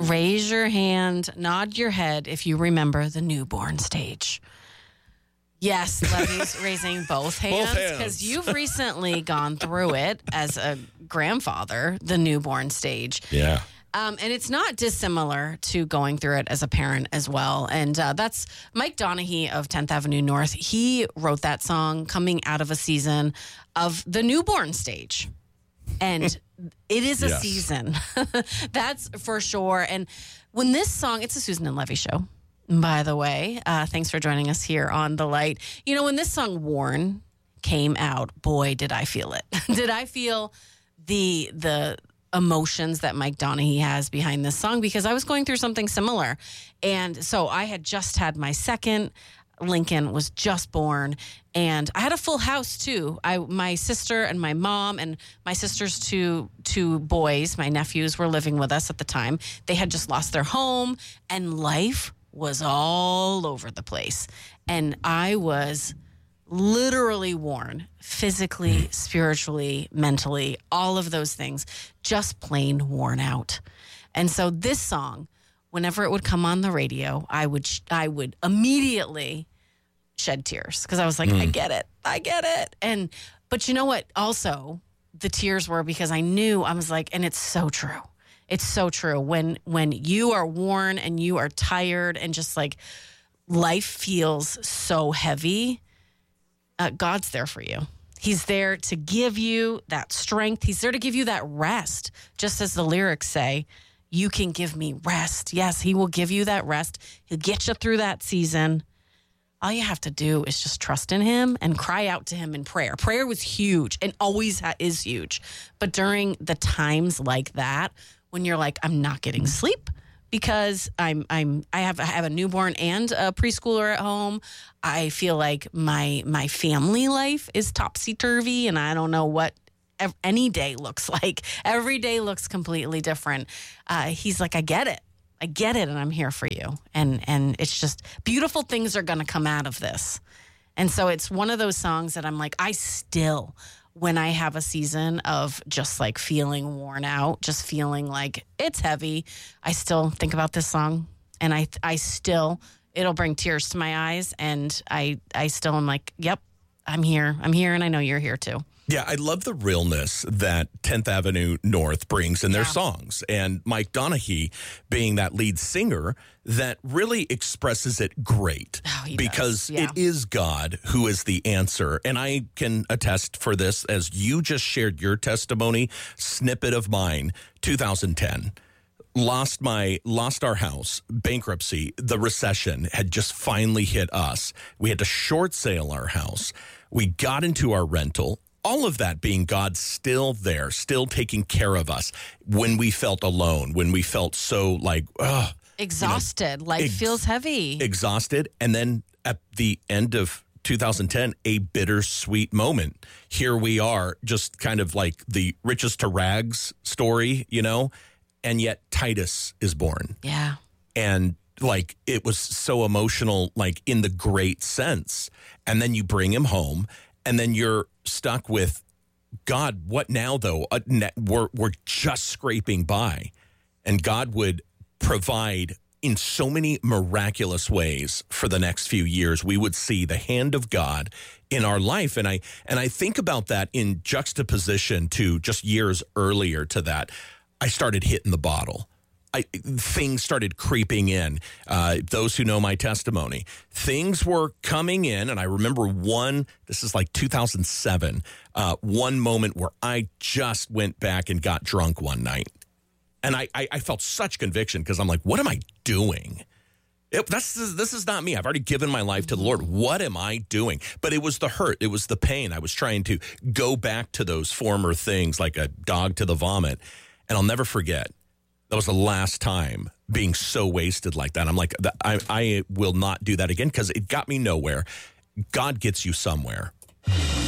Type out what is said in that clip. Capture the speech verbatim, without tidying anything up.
Raise your hand, nod your head if you remember the newborn stage. Yes, Levy's raising both hands because you've recently gone through it as a grandfather, the newborn stage. Yeah. Um, and it's not dissimilar to going through it as a parent as well. And uh, that's Mike Donaghy of tenth Avenue North. He wrote that song coming out of a season of the newborn stage. And it is a yes. season. That's for sure. And when this song, it's a Susan and Levy show. By the way, uh, thanks for joining us here on The Light. You know, when this song Worn came out, boy, did I feel it. Did I feel the the emotions that Mike Donaghy has behind this song? Because I was going through something similar. And so I had just had my second. Lincoln was just born, and I had a full house too. I, my sister and my mom and my sister's two two boys, my nephews, were living with us at the time. They had just lost their home, and life was all over the place. And I was literally worn, physically, spiritually, mentally, all of those things, just plain worn out. And so this song, whenever it would come on the radio, I would I would immediately shed tears because I was like, mm. I get it, I get it. And but you know what? Also, the tears were because I knew I was like, and it's so true. It's so true. When when you are worn and you are tired and just like life feels so heavy, uh, God's there for you. He's there to give you that strength. He's there to give you that rest. Just as the lyrics say, you can give me rest. Yes, he will give you that rest. He'll get you through that season. All you have to do is just trust in him and cry out to him in prayer. Prayer was huge and always ha- is huge. But during the times like that, when you're like, I'm not getting sleep because I'm I'm I have I have a newborn and a preschooler at home. I feel like my my family life is topsy-turvy and I don't know what any day looks like. Every day looks completely different. Uh, he's like, I get it. I get it, and I'm here for you. And and it's just beautiful things are going to come out of this. And so it's one of those songs that I'm like, I still, when I have a season of just like feeling worn out, just feeling like it's heavy, I still think about this song. And I I still, it'll bring tears to my eyes. And I, I still am like, yep, I'm here. I'm here, and I know you're here too. Yeah, I love the realness that tenth Avenue North brings in their yeah. songs. And Mike Donaghy being that lead singer that really expresses it great. Oh, he because yeah. it is God who is the answer. And I can attest for this as you just shared your testimony, snippet of mine, two thousand ten. Lost my, lost our house, bankruptcy, the recession had just finally hit us. We had to short sale our house. We got into our rental. All of that being God still there, still taking care of us when we felt alone, when we felt so like, ugh. Exhausted. You know, Life ex- feels heavy. Exhausted. And then at the end of two thousand ten, a bittersweet moment. Here we are, just kind of like the riches to rags story, you know, and yet Titus is born. Yeah. And like it was so emotional, like in the great sense. And then you bring him home. And then you're stuck with, God, what now, though? Uh, we're, we're just scraping by. And God would provide in so many miraculous ways for the next few years. We would see the hand of God in our life. And I and I think about that in juxtaposition to just years earlier to that. I started hitting the bottle. I, things started creeping in. Uh, those who know my testimony, things were coming in. And I remember one, this is like two thousand seven, uh, one moment where I just went back and got drunk one night. And I, I, I felt such conviction because I'm like, what am I doing? It, that's, this is not me. I've already given my life to the Lord. What am I doing? But it was the hurt. It was the pain. I was trying to go back to those former things like a dog to the vomit. And I'll never forget. That was the last time being so wasted like that. I'm like, I, I will not do that again because it got me nowhere. God gets you somewhere.